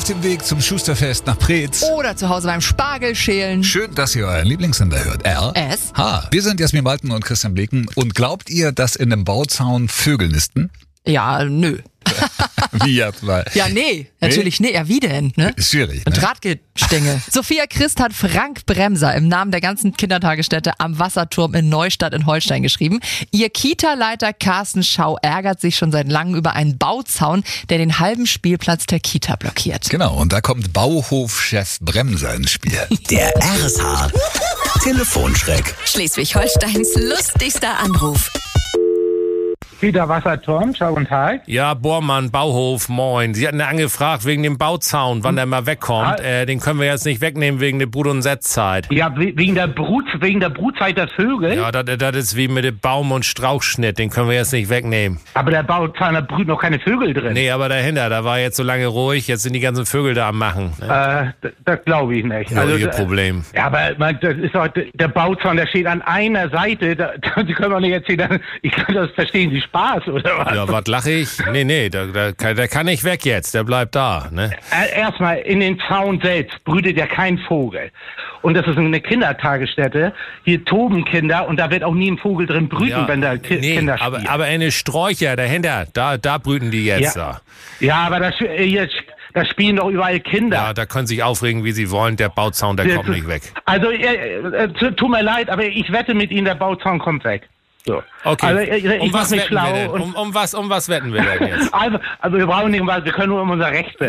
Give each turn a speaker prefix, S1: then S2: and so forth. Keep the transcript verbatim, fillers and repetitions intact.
S1: Auf dem Weg zum Schusterfest nach Preetz.
S2: Oder zu Hause beim Spargelschälen.
S1: Schön, dass ihr euren Lieblingssender hört. R.
S2: S.
S1: H. Wir sind Jasmin Walten und Christian Bleken. Und glaubt ihr, dass in einem Bauzaun Vögel nisten?
S2: Ja, nö.
S1: Wie jetzt mal?
S2: Ja, nee, natürlich nee. Ja, wie denn? Ne?
S1: Ist schwierig.
S2: Und
S1: Ne?
S2: Drahtgestänge. Sophia Christ hat Frank Bremser im Namen der ganzen Kindertagesstätte am Wasserturm in Neustadt in Holstein geschrieben. Ihr Kita-Leiter Carsten Schau ärgert sich schon seit langem über einen Bauzaun, der den halben Spielplatz der Kita blockiert.
S1: Genau, und da kommt Bauhofchef Bremser ins Spiel.
S3: Der R S H Telefonschreck.
S4: Schleswig-Holsteins lustigster Anruf.
S5: Peter Wasserturm, schau guten Tag.
S6: Ja, Bormann, Bauhof, moin. Sie hatten ja angefragt wegen dem Bauzaun, wann der mal wegkommt.
S5: Ah.
S6: Äh, den können wir jetzt nicht wegnehmen wegen der Brut- und Setzzeit.
S5: Ja, we- wegen der Brut, wegen der Brutzeit der Vögel.
S6: Ja, das das ist wie mit dem Baum- und Strauchschnitt, den können wir jetzt nicht wegnehmen.
S5: Aber der Bauzaun, da brüten noch keine Vögel drin.
S6: Nee, aber dahinter, da war jetzt so lange ruhig, jetzt sind die ganzen Vögel da am Machen. Ne?
S5: Äh, d- das glaube ich nicht.
S6: Ja, ihr
S5: äh,
S6: Problem.
S5: Ja, aber man, das ist doch, der Bauzaun, der steht an einer Seite. Da, da, die können wir nicht erzählen. Ich kann das verstehen, Sie Spaß oder was?
S6: Ja, was lache ich? Nee, nee, der, der, kann- der kann nicht weg jetzt, der bleibt da. Ne?
S5: Äh, Erstmal, in den Zaun selbst brütet ja kein Vogel. Und das ist eine Kindertagesstätte. Hier toben Kinder und da wird auch nie ein Vogel drin brüten,
S6: Ja,
S5: wenn da Ki-
S6: nee,
S5: Kinder
S6: aber,
S5: spielen.
S6: aber eine Sträucher dahinter, da, da brüten die jetzt
S5: Ja.
S6: da.
S5: Ja, aber da, sch- äh, hier, da spielen doch überall Kinder.
S6: Ja, da können sich aufregen, wie sie wollen, der Bauzaun, der kommt nicht weg.
S5: Also, äh, äh, t- tut mir leid, aber ich wette mit Ihnen, der Bauzaun kommt weg. So.
S6: Okay,
S5: Also, äh, ich
S6: um,
S5: mach
S6: was
S5: mich
S6: wetten wir
S5: schlau
S6: denn?
S5: und-
S6: Um, um, was, um was wetten wir denn jetzt?
S5: Also, also wir brauchen nicht, um was, wir können nur um unser Recht